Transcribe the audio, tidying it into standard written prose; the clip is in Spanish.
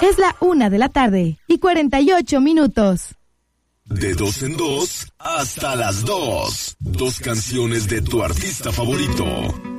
Es la 1:48 p.m. De 2 en 2 hasta las 2. 2 canciones de tu artista favorito.